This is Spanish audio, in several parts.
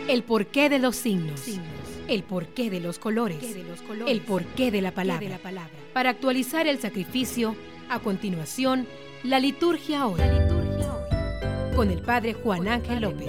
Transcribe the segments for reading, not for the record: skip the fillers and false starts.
El porqué de los signos. El porqué de los colores. El porqué de la palabra. Para actualizar el sacrificio, a continuación, la liturgia hoy. Con el Padre Juan Ángel López.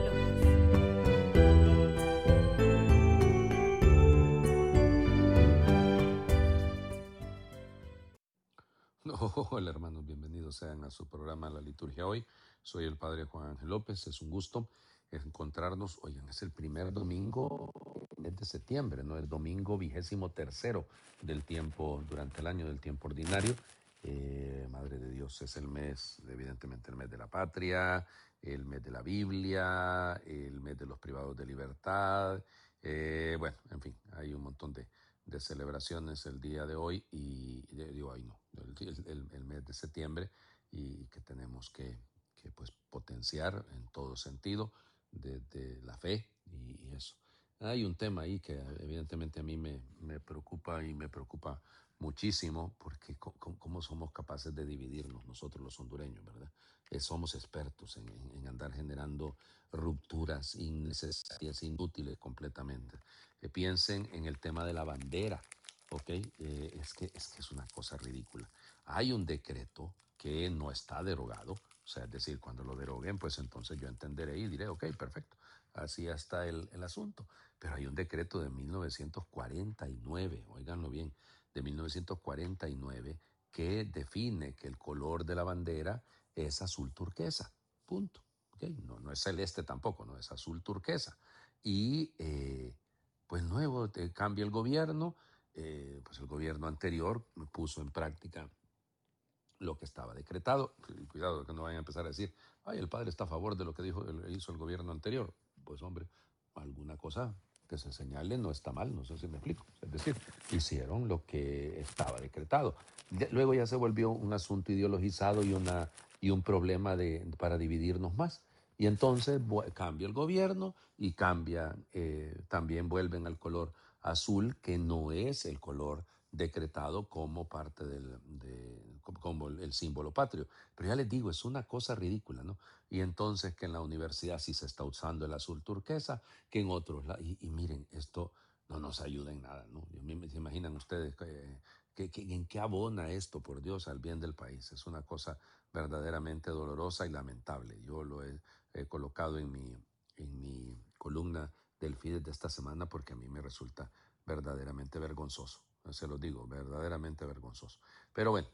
Hola hermanos, bienvenidos sean a su programa La Liturgia Hoy. Soy el Padre Juan Ángel López, es un gusto encontrarnos. Oigan, es el primer domingo de septiembre, ¿no? El domingo 23º del tiempo, durante el año del tiempo ordinario. Madre de Dios, es el mes, evidentemente el mes de la patria, el mes de la Biblia, el mes de los privados de libertad. Bueno, en fin, hay un montón de celebraciones el día de hoy el mes de septiembre, y que tenemos que pues potenciar en todo sentido de la fe y eso. Hay un tema ahí que evidentemente a mí me preocupa y me preocupa muchísimo, porque cómo somos capaces de dividirnos nosotros los hondureños, ¿verdad? Somos expertos en andar generando rupturas innecesarias, inútiles completamente. Piensen en el tema de la bandera, ¿ok? Es que es una cosa ridícula. Hay un decreto que no está derogado, o sea, es decir, cuando lo deroguen, pues entonces yo entenderé y diré, ok, perfecto, así está el asunto. Pero hay un decreto de 1949, óiganlo bien, de 1949, que define que el color de la bandera es azul turquesa, punto. ¿Okay? No es celeste tampoco, no es azul turquesa. Y pues nuevo, cambia el gobierno, pues el gobierno anterior puso en práctica lo que estaba decretado. Cuidado que no vayan a empezar a decir, ay, el padre está a favor de lo que hizo el gobierno anterior. Pues hombre, alguna cosa que se señale no está mal, no sé si me explico. Es decir, hicieron lo que estaba decretado. Luego ya se volvió un asunto ideologizado y un problema para dividirnos más. Y entonces cambia el gobierno y también vuelven al color azul, que no es el color decretado como parte como el símbolo patrio. Pero ya les digo, es una cosa ridícula, ¿no? Y entonces que en la universidad sí se está usando el azul turquesa, que en otros lados, y miren, esto no nos ayuda en nada, ¿no? ¿Se imaginan ustedes en qué abona esto, por Dios, al bien del país? Es una cosa verdaderamente dolorosa y lamentable. Yo lo he colocado en mi columna del Fides de esta semana, porque a mí me resulta verdaderamente vergonzoso. Se los digo, verdaderamente vergonzoso. Pero bueno,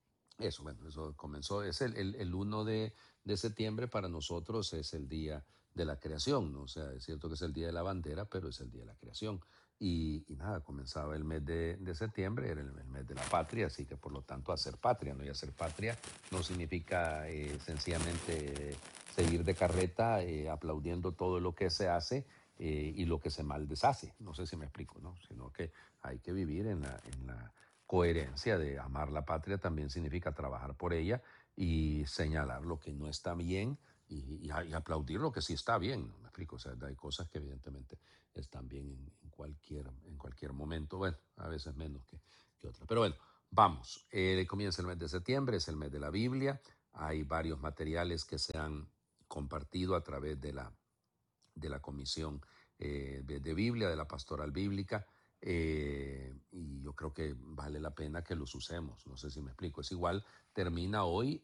eso comenzó. Es el 1 de septiembre para nosotros es el día de la creación, ¿no? O sea, es cierto que es el día de la bandera, pero es el día de la creación. Y nada, comenzaba el mes de septiembre, era el mes de la patria, así que por lo tanto hacer patria, ¿no? Y hacer patria no significa sencillamente seguir de carreta aplaudiendo todo lo que se hace y lo que se mal deshace. No sé si me explico, ¿no? Sino que hay que vivir en la coherencia de amar la patria. También significa trabajar por ella y señalar lo que no está bien y aplaudir lo que sí está bien, ¿no? Me explico, o sea, hay cosas que evidentemente están bien en cualquier momento, bueno, a veces menos que otras. Pero bueno, vamos, comienza el mes de septiembre, es el mes de la Biblia, hay varios materiales que se han compartido a través de la Comisión de Biblia, de la Pastoral Bíblica, y yo creo que vale la pena que los usemos. No sé si me explico. Es igual, termina hoy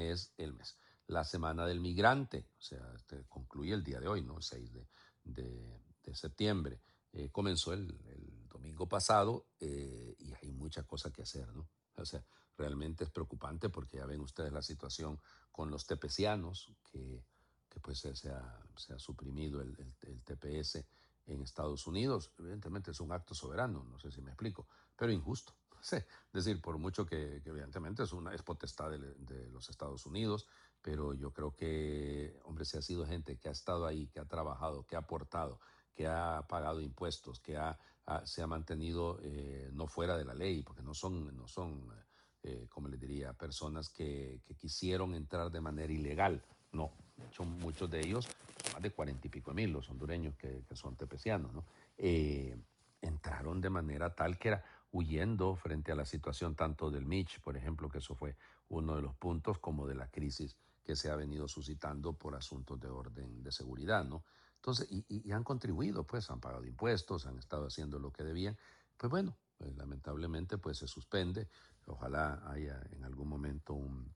la Semana del Migrante, o sea, concluye el día de hoy, ¿no? El 6 de septiembre. Comenzó el domingo pasado y hay muchas cosas que hacer, ¿no? O sea, realmente es preocupante, porque ya ven ustedes la situación con los tepecianos, que pues se ha suprimido el TPS en Estados Unidos. Evidentemente es un acto soberano, no sé si me explico, pero injusto. Sí, es decir, por mucho que evidentemente es potestad de los Estados Unidos, pero yo creo que, hombre, si ha sido gente que ha estado ahí, que ha trabajado, que ha aportado, que ha pagado impuestos, se ha mantenido no fuera de la ley, porque no son como les diría, personas que quisieron entrar de manera ilegal. No, de hecho muchos de ellos, son más de 40 y pico mil los hondureños que son tepecianos, ¿no? Entraron de manera tal que era huyendo frente a la situación tanto del Mitch, por ejemplo, que eso fue uno de los puntos, como de la crisis que se ha venido suscitando por asuntos de orden de seguridad, ¿no? Entonces, y han contribuido, pues han pagado impuestos, han estado haciendo lo que debían. Pues bueno, lamentablemente pues se suspende. Ojalá haya en algún momento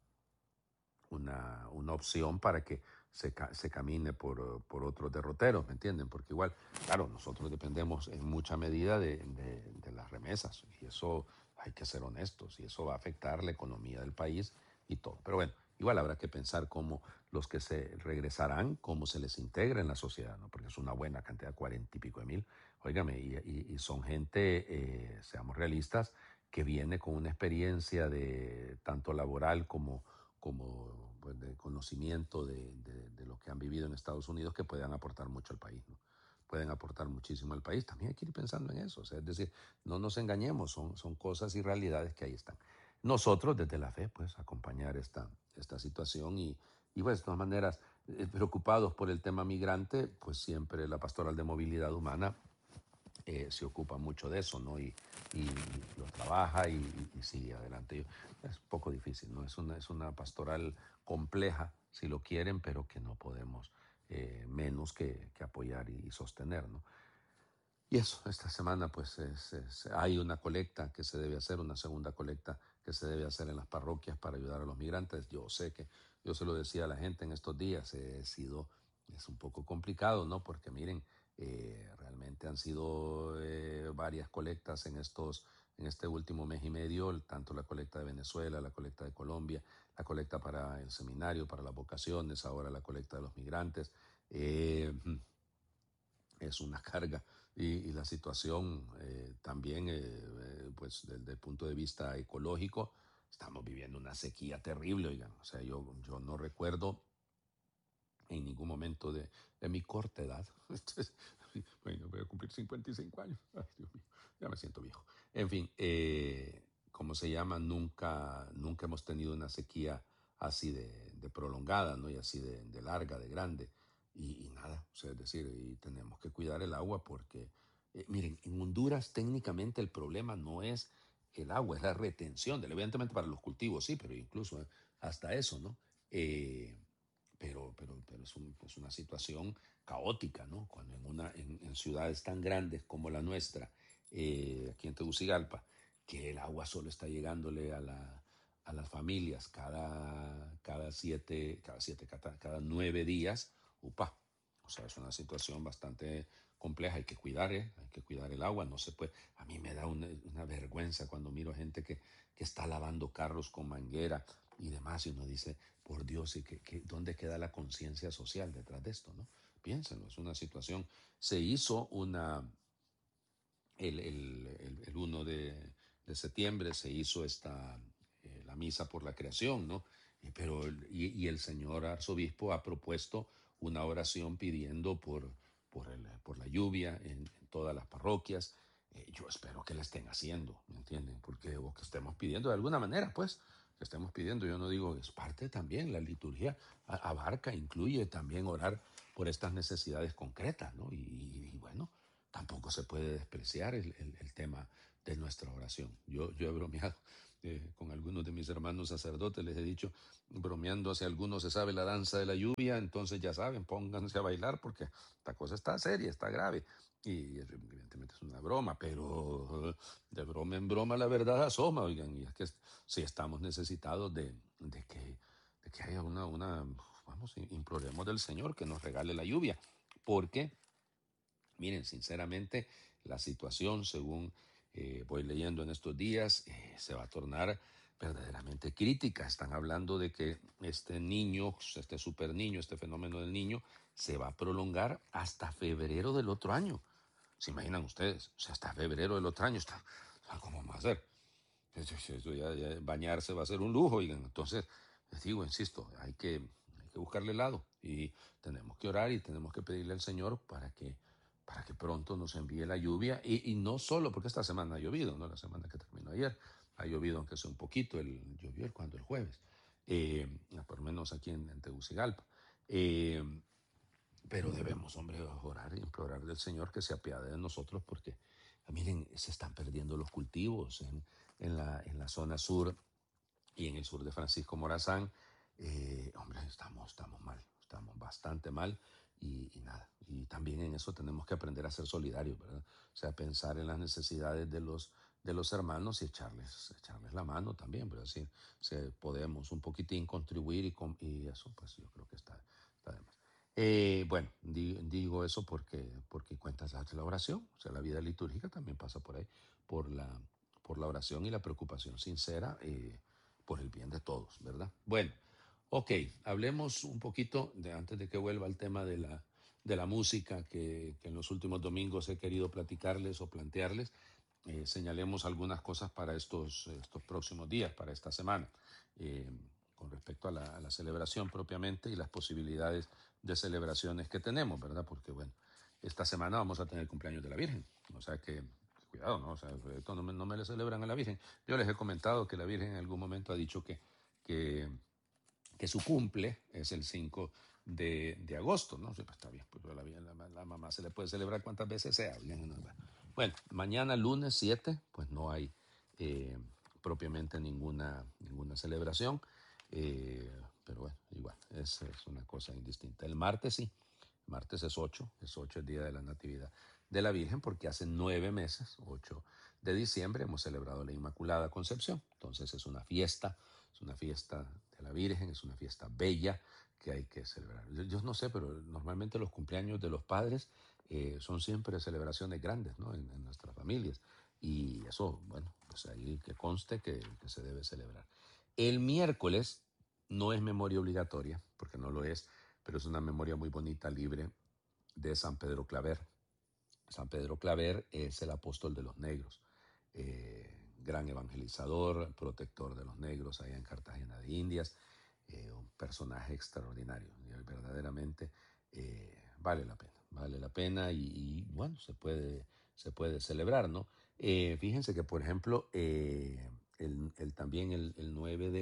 una opción para que se camine por otros derroteros, ¿me entienden? Porque igual, claro, nosotros dependemos en mucha medida de las remesas y eso hay que ser honestos y eso va a afectar la economía del país y todo. Pero bueno, igual habrá que pensar cómo los que se regresarán, cómo se les integra en la sociedad, ¿no? Porque es una buena cantidad, 40 y pico de mil, óigame, y son gente, seamos realistas, que viene con una experiencia de tanto laboral como pues, de conocimiento de lo que han vivido en Estados Unidos que puedan aportar mucho al país, ¿no? Pueden aportar muchísimo al país. También hay que ir pensando en eso. O sea, es decir, no nos engañemos, son cosas y realidades que ahí están. Nosotros, desde la fe, pues, acompañar esta situación y pues, de todas maneras, preocupados por el tema migrante, pues siempre la Pastoral de Movilidad Humana se ocupa mucho de eso, ¿no? Y lo trabaja y sigue adelante. Es un poco difícil, ¿no? Es una pastoral compleja, si lo quieren, pero que no podemos menos que apoyar y sostener, ¿no? Y eso, esta semana pues hay una colecta que se debe hacer, una segunda colecta que se debe hacer en las parroquias para ayudar a los migrantes. Yo sé que, yo se lo decía a la gente en estos días, es un poco complicado, ¿no? Porque miren, realmente han sido varias colectas en este último mes y medio, tanto la colecta de Venezuela, la colecta de Colombia, la colecta para el seminario, para las vocaciones, ahora la colecta de los migrantes. Es una carga y la situación también, pues desde el punto de vista ecológico, estamos viviendo una sequía terrible, oigan. O sea, yo no recuerdo en ningún momento de mi corta edad. Bueno, voy a cumplir 55 años. Ay, Dios mío, ya me siento viejo. En fin, ¿cómo se llama? Nunca hemos tenido una sequía así de prolongada, ¿no? Y así de larga, de grande. Y nada, o sea, es decir, y tenemos que cuidar el agua porque, miren, en Honduras técnicamente el problema no es el agua, es la retención, evidentemente para los cultivos sí, pero incluso hasta eso, ¿no? Eh, pero es una situación caótica, ¿no? Cuando en ciudades tan grandes como la nuestra, aquí en Tegucigalpa, que el agua solo está llegándole a las familias cada 9 días, upa. O sea, es una situación bastante compleja, hay que cuidar, ¿eh? Hay que cuidar el agua, no se puede. A mí me da una vergüenza cuando miro gente que está lavando carros con manguera y demás, y uno dice, por Dios, ¿y dónde queda la conciencia social detrás de esto, no? Piénsenlo, es una situación. Se hizo el 1 de septiembre se hizo la misa por la creación, ¿no? Y el señor arzobispo ha propuesto una oración pidiendo por la lluvia en todas las parroquias. Yo espero que la estén haciendo, ¿me entienden? O que estemos pidiendo de alguna manera, pues, que estemos pidiendo. Yo no digo, es parte también, la liturgia abarca, incluye también orar por estas necesidades concretas, ¿no? Y bueno, tampoco se puede despreciar el tema de nuestra oración. Yo he bromeado con algunos de mis hermanos sacerdotes, les he dicho, bromeando, si alguno se sabe la danza de la lluvia, entonces ya saben, pónganse a bailar porque esta cosa está seria, está grave. Y evidentemente es una broma, pero de broma en broma la verdad asoma, oigan, y es que si estamos necesitados de que haya vamos, imploremos del Señor que nos regale la lluvia, porque miren, sinceramente, la situación, según voy leyendo en estos días, se va a tornar verdaderamente crítica. Están hablando de que este niño, este super niño, este fenómeno del niño, se va a prolongar hasta febrero del otro año. ¿Se imaginan ustedes? O sea, hasta febrero del otro año. ¿Cómo vamos a hacer? Eso ya bañarse va a ser un lujo. Oigan. Entonces, les digo, insisto, hay que buscarle el lado y tenemos que orar y tenemos que pedirle al Señor para que pronto nos envíe la lluvia y no solo porque esta semana ha llovido, no la semana que terminó ayer, ha llovido aunque sea un poquito, llovió el jueves, por lo menos aquí en Tegucigalpa. Pero debemos, hombre, orar y implorar del Señor que se apiade de nosotros porque, miren, se están perdiendo los cultivos en la zona sur y en el sur de Francisco Morazán. Hombre, estamos mal, estamos bastante mal y nada. Y también en eso tenemos que aprender a ser solidarios, ¿verdad? O sea, pensar en las necesidades de los hermanos y echarles la mano también, ¿verdad? Si podemos un poquitín contribuir y eso, pues yo creo que está de más. Bueno, digo eso porque cuentas hace la oración, o sea, la vida litúrgica también pasa por ahí, por por la oración y la preocupación sincera por el bien de todos, ¿verdad? Bueno, ok, hablemos un poquito, antes de que vuelva al tema de la música que en los últimos domingos he querido platicarles o plantearles. Señalemos algunas cosas para estos próximos días, para esta semana, eh, con respecto a la celebración propiamente y las posibilidades de celebraciones que tenemos, ¿verdad? Porque, bueno, esta semana vamos a tener el cumpleaños de la Virgen, o sea que, cuidado, ¿no? O sea, esto no me le celebran a la Virgen. Yo les he comentado que la Virgen en algún momento ha dicho que que su cumple es el 5 de agosto, ¿no? Sí, pues está bien, pues la mamá se le puede celebrar cuantas veces sea. Bien, ¿no? Bueno, mañana lunes 7, pues no hay eh, propiamente ninguna celebración, pero bueno, igual, es una cosa indistinta. El martes sí, el martes es 8 el día de la Natividad de la Virgen, porque hace 9 meses, 8 de diciembre, hemos celebrado la Inmaculada Concepción. Entonces es una fiesta de la Virgen, es una fiesta bella que hay que celebrar. Yo no sé, pero normalmente los cumpleaños de los padres son siempre celebraciones grandes, ¿no? En nuestras familias. Y eso, bueno, pues ahí que conste que se debe celebrar. El miércoles no es memoria obligatoria, porque no lo es, pero es una memoria muy bonita, libre, de San Pedro Claver. San Pedro Claver es el apóstol de los negros, gran evangelizador, protector de los negros allá en Cartagena de Indias, un personaje extraordinario, verdaderamente vale la pena bueno, se puede celebrar, ¿no? Fíjense que, por ejemplo, también el 9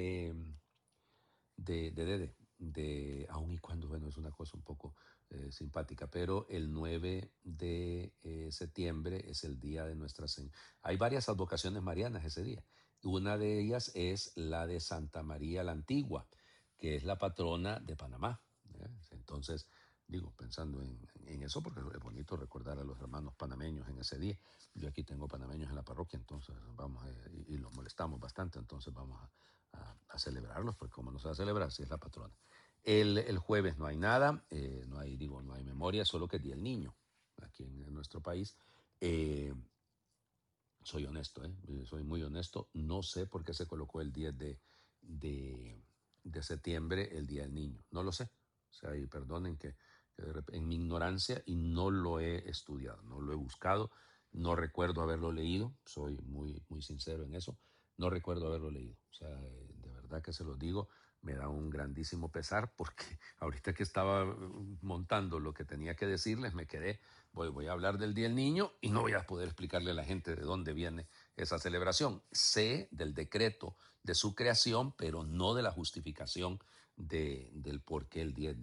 aun y cuando, bueno, es una cosa un poco simpática, pero el 9 de septiembre es el día de Nuestra Señora. Hay varias advocaciones marianas ese día. Una de ellas es la de Santa María la Antigua, que es la patrona de Panamá. Entonces, digo, pensando en eso, porque es bonito recordar a los hermanos panameños en ese día. Yo aquí tengo panameños en la parroquia, entonces vamos y los molestamos bastante, entonces vamos a celebrarlos, porque como no se va a celebrar, si es la patrona. El jueves no hay nada, no hay memoria, solo que es Día del Niño, aquí en nuestro país. Eh, Soy honesto, soy muy honesto, no sé por qué se colocó el 10 de, de septiembre, el Día del Niño, no lo sé. O sea, y perdonen en mi ignorancia, y no lo he estudiado, no lo he buscado, no recuerdo haberlo leído, soy muy sincero en eso, no recuerdo haberlo leído. O sea, de verdad que se los digo, me da un grandísimo pesar porque ahorita que estaba montando lo que tenía que decirles, me quedé, voy a hablar del Día del Niño y no voy a poder explicarle a la gente de dónde viene esa celebración. Sé del decreto de su creación, pero no de la justificación del por qué el 10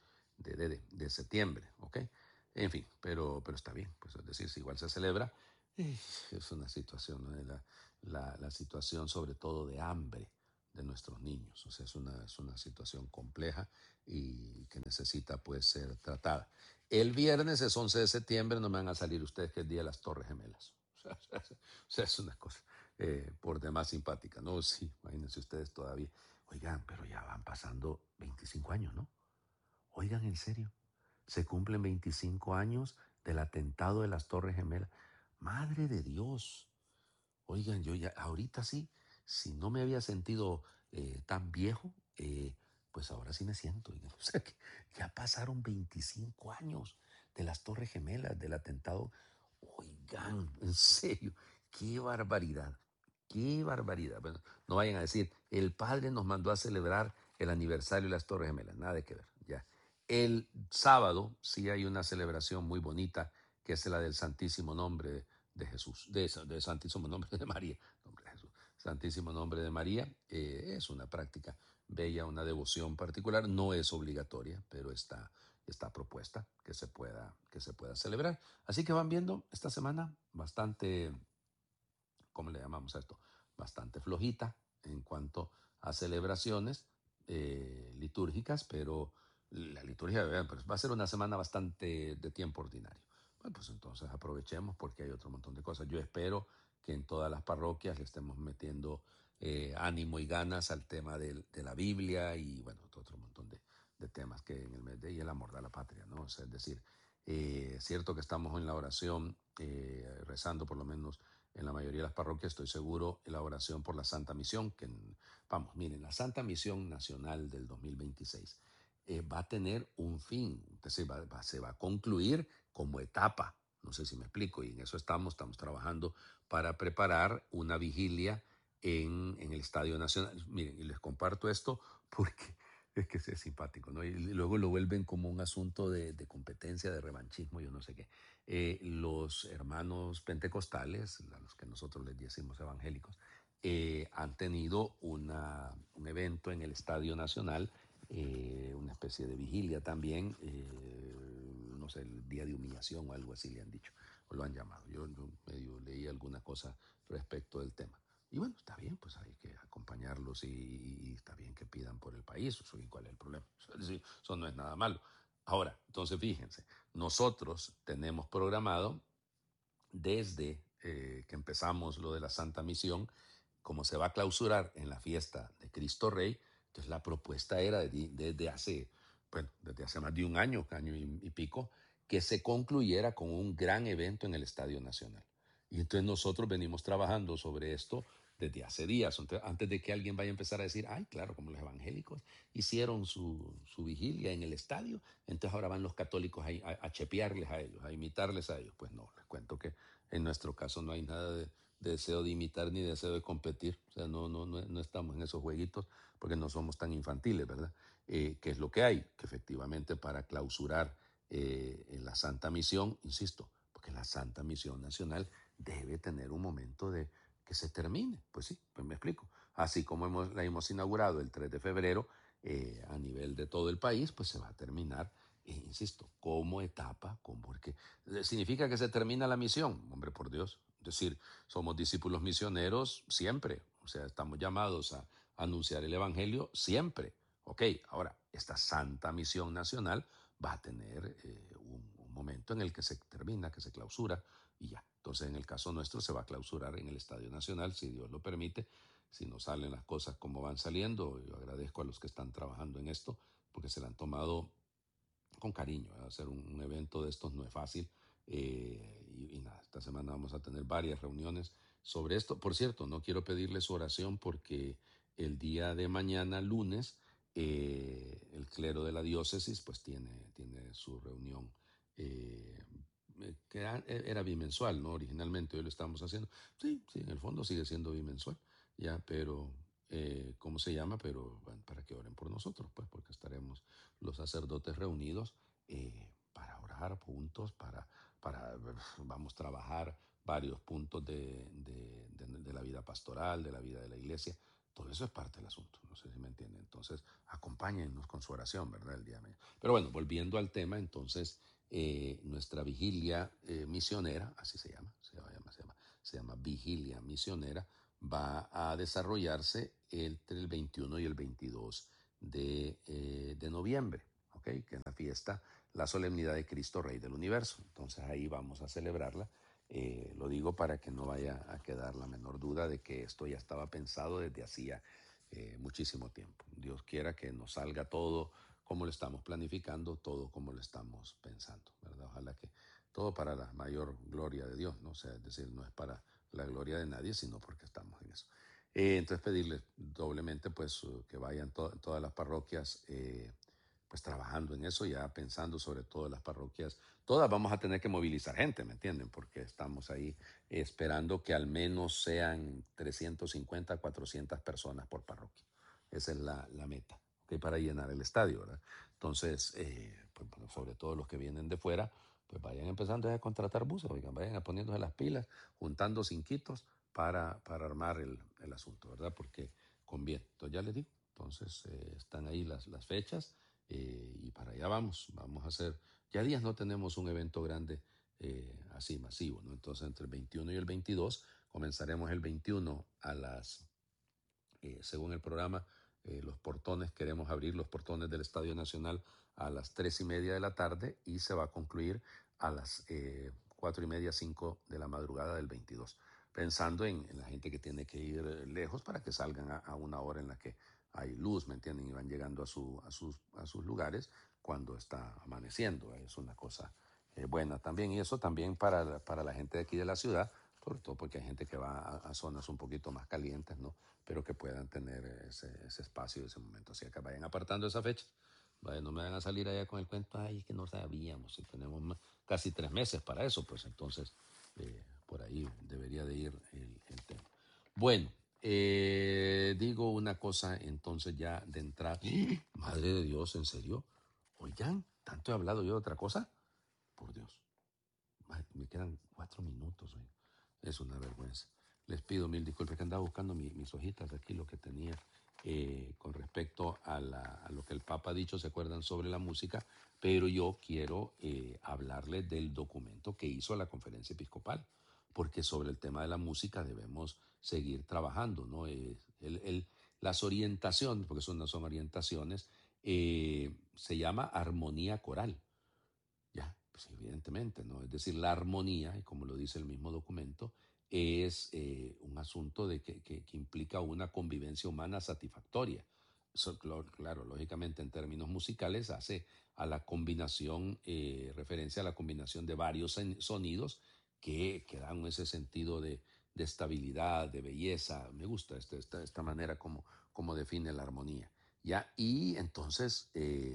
de septiembre, ¿ok? En fin, pero está bien, pues es decir, si igual se celebra, es una situación, ¿no? La situación sobre todo de hambre de nuestros niños, o sea, es una situación compleja y que necesita pues ser tratada. El viernes es 11 de septiembre, no me van a salir ustedes que es el Día de las Torres Gemelas. O sea, es una cosa por demás simpática, ¿no? Sí, imagínense ustedes todavía. Oigan, pero ya van pasando 25 años, ¿no? Oigan, en serio, se cumplen 25 años del atentado de las Torres Gemelas. Madre de Dios. Oigan, yo ya, ahorita sí, si no me había sentido tan viejo, pues ahora sí me siento. Oigan. O sea, que ya pasaron 25 años de las Torres Gemelas, del atentado. Oigan, en serio, qué barbaridad, qué barbaridad. Bueno, no vayan a decir, el padre nos mandó a celebrar el aniversario de las Torres Gemelas, nada de que ver, ya. El sábado sí hay una celebración muy bonita, que es la del Santísimo Nombre de Jesús, de Santísimo Nombre de María, nombre de Jesús, Santísimo Nombre de María. Es una práctica bella, una devoción particular, no es obligatoria, pero está propuesta que se pueda celebrar. Así que van viendo esta semana bastante, ¿cómo le llamamos a esto? Bastante flojita en cuanto a celebraciones litúrgicas, la liturgia pues va a ser una semana bastante de tiempo ordinario. Bueno, pues entonces aprovechemos porque hay otro montón de cosas. Yo espero que en todas las parroquias le estemos metiendo ánimo y ganas al tema de la Biblia y bueno, otro montón de temas que en el mes de y el amor de la patria, ¿no? O sea, es decir, cierto que estamos en la oración, rezando por lo menos en la mayoría de las parroquias, estoy seguro, en la oración por la Santa Misión, que vamos, miren, la Santa Misión Nacional del 2026 va a tener un fin, entonces se va a concluir como etapa, no sé si me explico, y en eso estamos trabajando para preparar una vigilia en el Estadio Nacional. Miren, y les comparto esto porque es que es simpático, ¿no? Y luego lo vuelven como un asunto de competencia, de revanchismo, yo no sé qué. Los hermanos pentecostales, a los que nosotros les decimos evangélicos, han tenido un evento en el Estadio Nacional, una especie de vigilia también, no sé, el día de humillación o algo así le han dicho, o lo han llamado. Yo medio leí alguna cosa respecto del tema. Y bueno, está bien, pues hay que acompañarlos y está bien que pidan por el país, ¿cuál es el problema? Eso no es nada malo. Ahora, entonces fíjense, nosotros tenemos programado desde que empezamos lo de la Santa Misión, como se va a clausurar en la fiesta de Cristo Rey, entonces la propuesta era desde hace más de un año, y pico, que se concluyera con un gran evento en el Estadio Nacional. Y entonces nosotros venimos trabajando sobre esto desde hace días, antes de que alguien vaya a empezar a decir, ay, claro, como los evangélicos hicieron su vigilia en el estadio, entonces ahora van los católicos a chepearles a ellos, a imitarles a ellos. Pues no, les cuento que en nuestro caso no hay nada de deseo de imitar ni deseo de competir, o sea, no estamos en esos jueguitos porque no somos tan infantiles, ¿verdad? ¿Qué es lo que hay? Que efectivamente para clausurar en la Santa Misión, insisto, porque la Santa Misión Nacional debe tener un momento de que se termine. Pues sí, pues me explico. Así como la hemos inaugurado el 3 de febrero a nivel de todo el país, pues se va a terminar, insisto, como etapa, porque significa que se termina la misión, hombre, por Dios. Es decir, somos discípulos misioneros siempre, o sea, estamos llamados a anunciar el Evangelio siempre. Ok, ahora, esta santa misión nacional va a tener un momento en el que se termina, que se clausura y ya. Entonces, en el caso nuestro, se va a clausurar en el Estadio Nacional, si Dios lo permite. Si no salen las cosas como van saliendo, yo agradezco a los que están trabajando en esto, porque se la han tomado con cariño. Hacer un evento de estos no es fácil. Y nada, esta semana vamos a tener varias reuniones sobre esto. Por cierto, no quiero pedirle su oración porque el día de mañana, lunes, el clero de la diócesis pues tiene su reunión que era bimensual, ¿no? Originalmente hoy lo estamos haciendo. Sí, sí, en el fondo sigue siendo bimensual, ya, pero ¿cómo se llama? Pero bueno, para que oren por nosotros, pues, porque estaremos los sacerdotes reunidos para orar juntos, vamos a trabajar varios puntos de la vida pastoral, de la vida de la iglesia. Todo eso es parte del asunto, no sé si me entienden. Entonces, acompáñennos con su oración, ¿verdad? El día de mañana. Pero bueno, volviendo al tema, entonces, nuestra vigilia misionera, así se llama vigilia misionera, va a desarrollarse entre el 21 y el 22 de noviembre, ¿ok? Que es la fiesta, la solemnidad de Cristo Rey del Universo. Entonces ahí vamos a celebrarla. Lo digo para que no vaya a quedar la menor duda de que esto ya estaba pensado desde hacía muchísimo tiempo. Dios quiera que nos salga todo como lo estamos planificando, todo como lo estamos pensando, ¿verdad? Ojalá que todo para la mayor gloria de Dios, ¿no? O sea, es decir, no es para la gloria de nadie, sino porque estamos en eso. Entonces pedirles doblemente pues que vayan todas las parroquias pues trabajando en eso, ya pensando sobre todo en las parroquias. Todas vamos a tener que movilizar gente, ¿me entienden? Porque estamos ahí esperando que al menos sean 350, 400 personas por parroquia. Esa es la meta, ¿okay? Para llenar el estadio, ¿verdad? Entonces, pues, bueno, sobre todo los que vienen de fuera, pues vayan empezando a contratar buses, oigan, vayan poniéndose las pilas, juntando cinquitos para armar el asunto, ¿verdad? Porque conviene. Entonces ya les digo, entonces están ahí las fechas y para allá vamos a hacer, ya días no tenemos un evento grande así masivo, ¿no? Entonces entre el 21 y el 22 comenzaremos el 21 según el programa, los portones, queremos abrir los portones del Estadio Nacional a las 3:30 de la tarde y se va a concluir a las 4:30, 5 de la madrugada del 22, pensando en la gente que tiene que ir lejos para que salgan a una hora en la que hay luz, ¿me entienden? Y van llegando a sus lugares cuando está amaneciendo. Es una cosa buena también. Y eso también para la gente de aquí de la ciudad, sobre todo porque hay gente que va a zonas un poquito más calientes, ¿no? Pero que puedan tener ese espacio, ese momento. Así que vayan apartando esa fecha. Vaya, no me van a salir allá con el cuento, ay, es que no sabíamos, si tenemos casi 3 meses para eso, pues entonces por ahí debería de ir el tema. Bueno, digo una cosa entonces ya de entrada. Madre de Dios, ¿en serio? Oigan, ¿tanto he hablado yo de otra cosa? Por Dios, me quedan 4 minutos. Oigan. Es una vergüenza. Les pido mil disculpas, que andaba buscando mis hojitas aquí, lo que tenía con respecto a lo que el Papa ha dicho, se acuerdan sobre la música, pero yo quiero hablarles del documento que hizo la conferencia episcopal, porque sobre el tema de la música debemos seguir trabajando, ¿no? Las orientaciones, porque son orientaciones, se llama armonía coral. Ya, pues evidentemente, ¿no? Es decir, la armonía, y como lo dice el mismo documento, es un asunto que implica una convivencia humana satisfactoria. Eso, claro, lógicamente en términos musicales hace a la combinación, referencia a la combinación de varios sonidos que dan ese sentido de estabilidad, de belleza. Me gusta esta manera como define la armonía. ¿Ya? Y entonces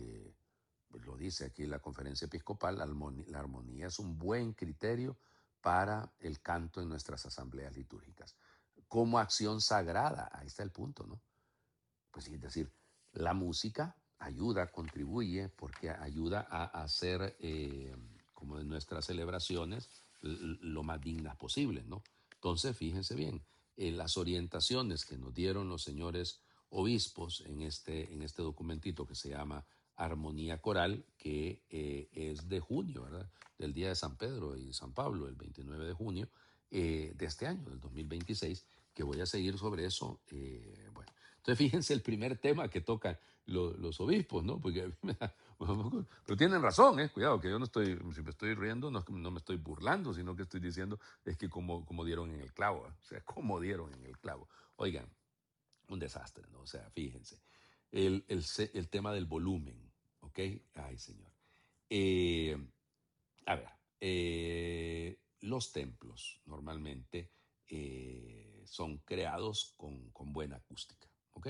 lo dice aquí la conferencia episcopal, la armonía es un buen criterio para el canto en nuestras asambleas litúrgicas. Como acción sagrada, ahí está el punto, ¿no? Pues sí, es decir, la música ayuda, contribuye, porque ayuda a hacer, como en nuestras celebraciones, lo más dignas posible, ¿no? Entonces, fíjense bien, las orientaciones que nos dieron los señores obispos en este documentito que se llama Armonía Coral, que es de junio, ¿verdad? Del día de San Pedro y San Pablo, el 29 de junio de este año, del 2026, que voy a seguir sobre eso. Bueno, entonces fíjense el primer tema que tocan los obispos, ¿no? Porque a mí pero tienen razón, cuidado, que yo no estoy, si me estoy riendo, no me estoy burlando, sino que estoy diciendo es que como dieron en el clavo, o sea, como dieron en el clavo. Oigan, un desastre, ¿no? O sea, fíjense, el tema del volumen, ¿ok? Ay, señor. Eh, a ver, los templos normalmente son creados con buena acústica, ¿ok?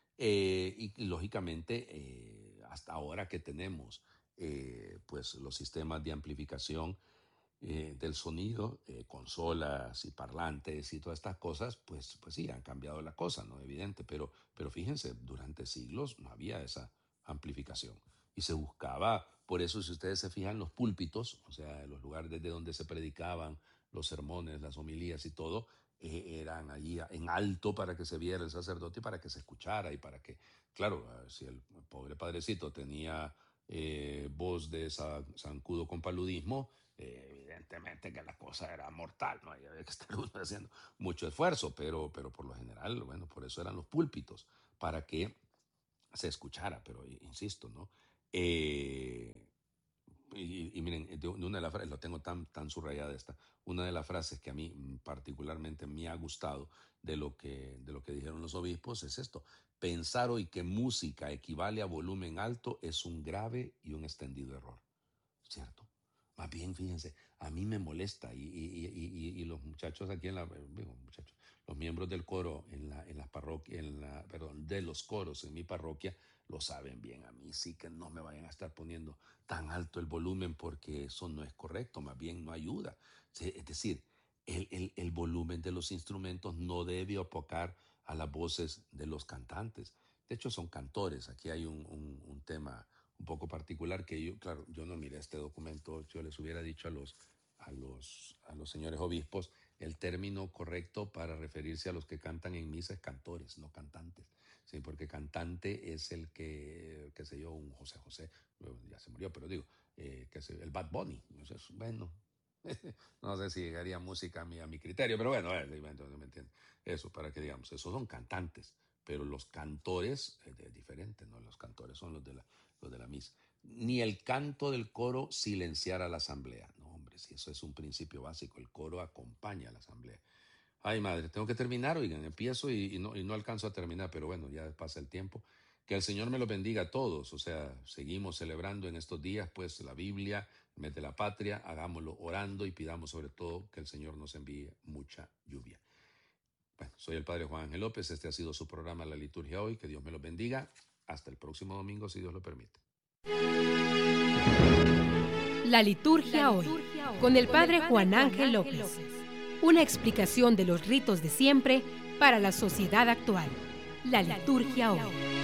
Y lógicamente, hasta ahora que tenemos pues los sistemas de amplificación del sonido, consolas y parlantes y todas estas cosas, pues sí, han cambiado la cosa, ¿no? Evidente, pero fíjense, durante siglos no había esa amplificación y se buscaba, por eso si ustedes se fijan, los púlpitos, o sea, los lugares desde donde se predicaban los sermones, las homilías y todo, eran allí en alto para que se viera el sacerdote y para que se escuchara y para que, claro, si el pobre padrecito tenía voz de zancudo con paludismo, evidentemente que la cosa era mortal, ¿no? Había que estar uno haciendo mucho esfuerzo, pero por lo general, bueno, por eso eran los púlpitos, para que se escuchara, pero insisto, ¿no? Eh, y miren, de una de las frases, lo tengo tan subrayada esta, una de las frases que a mí particularmente me ha gustado de lo que dijeron los obispos es esto: pensar hoy que música equivale a volumen alto es un grave y un extendido error. ¿Cierto? Más bien, fíjense, a mí me molesta y los muchachos aquí digo, muchachos, los miembros del coro en las parroquias, perdón, de los coros en mi parroquia lo saben bien. A mí sí que no me vayan a estar poniendo tan alto el volumen porque eso no es correcto, más bien no ayuda. Sí, es decir, el volumen de los instrumentos no debe opacar a las voces de los cantantes. De hecho, son cantores. Aquí hay un tema un poco particular que yo, claro, yo no miré este documento, yo les hubiera dicho a los señores obispos, el término correcto para referirse a los que cantan en misa es cantores, no cantantes, sí, porque cantante es el que, qué sé yo, un José José, bueno, ya se murió, pero digo, el Bad Bunny, entonces, bueno, no sé si llegaría música a mi criterio, pero bueno, no me entiende. Eso, para que digamos, esos son cantantes, pero los cantores es diferente, ¿no? Los cantores son los de la misa. ni el canto del coro silenciar a la asamblea. No, hombre, si eso es un principio básico, el coro acompaña a la asamblea. Ay, madre, tengo que terminar, oigan, empiezo y no alcanzo a terminar, pero bueno, ya pasa el tiempo. Que el Señor me los bendiga a todos, o sea, seguimos celebrando en estos días, pues, la Biblia, el mes de la patria, hagámoslo orando y pidamos sobre todo que el Señor nos envíe mucha lluvia. Bueno, soy el Padre Juan Ángel López, este ha sido su programa La Liturgia Hoy, que Dios me los bendiga. Hasta el próximo domingo, si Dios lo permite. La Liturgia Hoy, con el Padre Juan Ángel López. Una explicación de los ritos de siempre para la sociedad actual. La Liturgia Hoy.